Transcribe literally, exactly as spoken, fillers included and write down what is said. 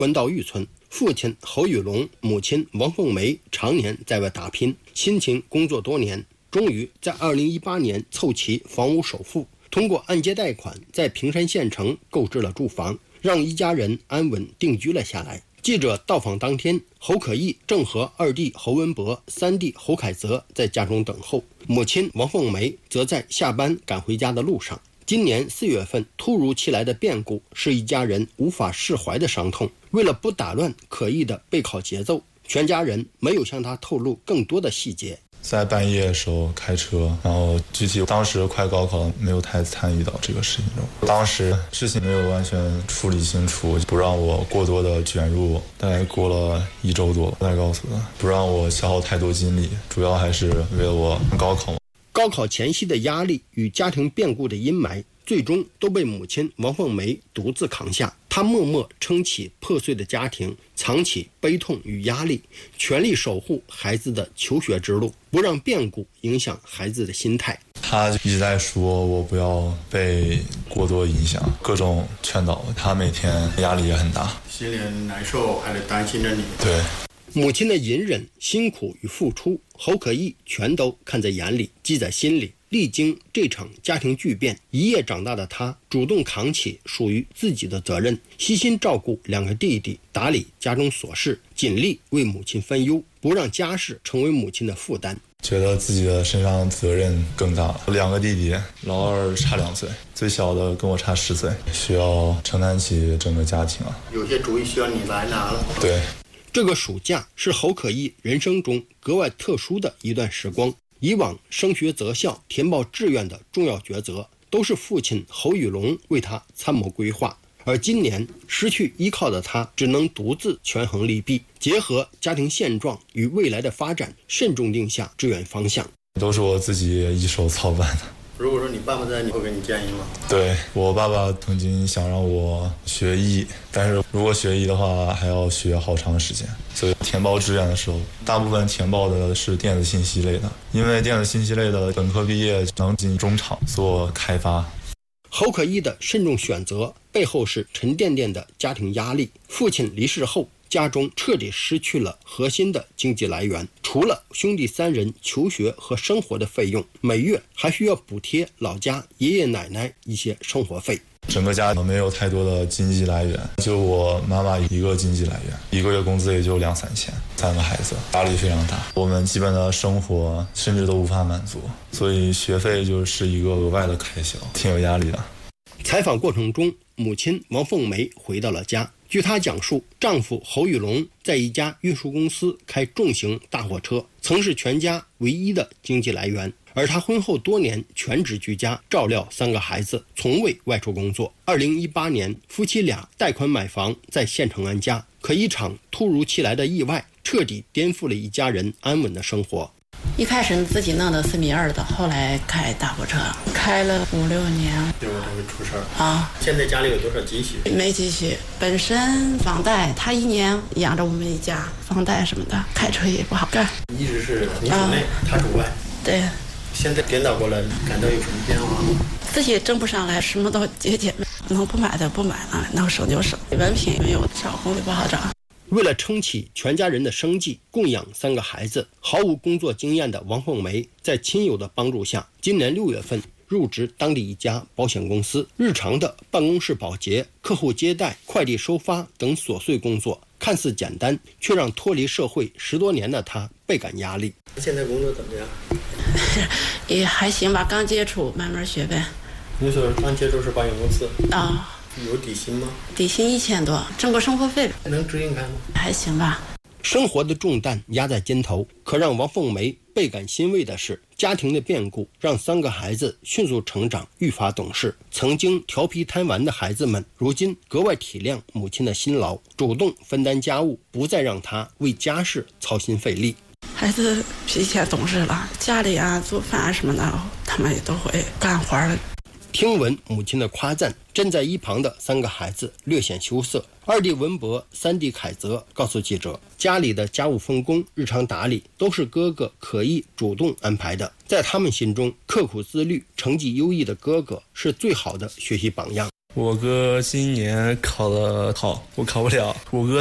关道峪村，父亲侯宇龙，母亲王凤梅常年在外打拼，辛勤工作多年，终于在二零一八年凑齐房屋首付，通过按揭贷款在平山县城购置了住房，让一家人安稳定居了下来。记者到访当天，侯可义正和二弟侯文博、三弟侯凯泽在家中等候，母亲王凤梅则在下班赶回家的路上。今年四月份突如其来的变故是一家人无法释怀的伤痛。为了不打乱可义的备考节奏，全家人没有向他透露更多的细节。 在半夜的时候开车，然后具体当时快高考没有太参与到这个事情中，当时事情没有完全处理清楚，不让我过多的卷入，大概过了一周多才告诉他，不让我消耗太多精力，主要还是为了我高考。 高考前夕的压力与家庭变故的阴霾，最终都被母亲王凤梅独自扛下。她默默撑起破碎的家庭，藏起悲痛与压力，全力守护孩子的求学之路，不让变故影响孩子的心态。 他一直在说我不要被过多影响，各种劝导，他每天压力也很大， 心里难受，还得担心着你。 对， 母亲的隐忍、辛苦与付出，侯可义全都看在眼里，记在心里。历经这场家庭巨变，一夜长大的他主动扛起属于自己的责任，悉心照顾两个弟弟，打理家中琐事，尽力为母亲分忧，不让家事成为母亲的负担。 觉得自己的身上责任更大了。两个弟弟，老二差两岁，最小的跟我差十岁，需要承担起整个家庭啊。 有些主意需要你来拿了。 对， 这个暑假是侯可义人生中格外特殊的一段时光。以往升学择校、填报志愿的重要抉择，都是父亲侯宇龙为他参谋规划。而今年失去依靠的他，只能独自权衡利弊，结合家庭现状与未来的发展，慎重定下志愿方向。 都是我自己一手操办的。 如果说你爸爸在，你会给你建议吗？ 对，我爸爸曾经想让我学医，但是如果学医的话还要学好长时间，所以填报志愿的时候大部分填报的是电子信息类的，因为电子信息类的本科毕业能进中厂做开发。 侯可义的慎重选择背后是沉甸甸的家庭压力。父亲离世后，家中彻底失去了核心的经济来源，除了兄弟三人求学和生活的费用，每月还需要补贴老家爷爷奶奶一些生活费。 整个家没有太多的经济来源，就我妈妈一个经济来源，一个月工资也就两三千，三个孩子压力非常大，我们基本的生活甚至都无法满足，所以学费就是一个额外的开销，挺有压力的。 采访过程中，母亲王凤梅回到了家。据她讲述，丈夫侯宇龙在一家运输公司开重型大货车，曾是全家唯一的经济来源。而她婚后多年全职居家，照料三个孩子，从未外出工作。二零一八年，夫妻俩贷款买房，在县城安家。可一场突如其来的意外，彻底颠覆了一家人安稳的生活。 一开始自己弄的四米二的，后来开大货车，开了五六年， 结果都会出事儿啊！ 现在家里有多少积蓄？ 没积蓄，本身房贷，他一年养着我们一家，房贷什么的，开车也不好干。 一直是你主内，啊、他主外。 对。 现在颠倒过来，感到有什么变化吗？ 自己挣不上来，什么都节俭，能不买的不买了，能省就省。文凭没有，找工也不好找。 为了撑起全家人的生计，供养三个孩子，毫无工作经验的王凤梅在亲友的帮助下，今年六月份入职当地一家保险公司，日常的办公室保洁、客户接待、快递收发等琐碎工作看似简单，却让脱离社会十多年的她倍感压力。 现在工作怎么样？ 也还行吧，刚接触，慢慢学呗。 你说刚接触是保险公司啊？ 有底薪吗？ 底薪一千多，挣个生活费。 能支应开吗？ 还行吧。 生活的重担压在肩头，可让王凤梅倍感欣慰的是，家庭的变故让三个孩子迅速成长，愈发懂事。曾经调皮贪玩的孩子们，如今格外体谅母亲的辛劳，主动分担家务，不再让她为家事操心费力。 孩子比以前懂事了，家里啊做饭啊什么的，他们也都会干活了。 听闻母亲的夸赞，站在一旁的三个孩子略显羞涩。二弟文博、三弟凯泽告诉记者，家里的家务分工、日常打理都是哥哥可意主动安排的。在他们心中，刻苦自律、成绩优异的哥哥是最好的学习榜样。 我哥今年考得好，我考不了。我哥